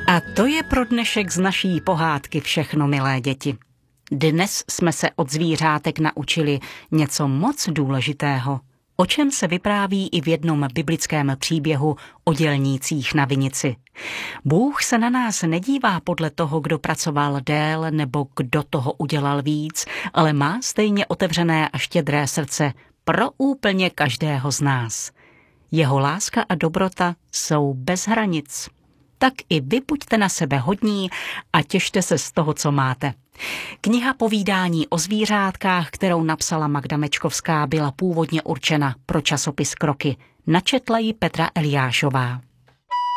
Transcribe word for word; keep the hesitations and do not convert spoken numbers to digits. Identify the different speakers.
Speaker 1: A to je pro dnešek z naší pohádky všechno, milé děti. Dnes jsme se od zvířátek naučili něco moc důležitého, o čem se vypráví i v jednom biblickém příběhu o dělnících na vinici. Bůh se na nás nedívá podle toho, kdo pracoval déle nebo kdo toho udělal víc, ale má stejně otevřené a štědré srdce pro úplně každého z nás. Jeho láska a dobrota jsou bez hranic. Tak i vy buďte na sebe hodní a těšte se z toho, co máte. Kniha povídání o zvířátkách, kterou napsala Magda Mečkovská, byla původně určena pro časopis Kroky. Načetla ji Petra Eliášová.